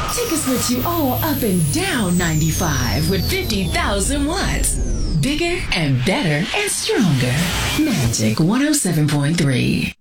Take us with you all up and down 95 with 50,000 watts. Bigger and better and stronger. Magic 107.3.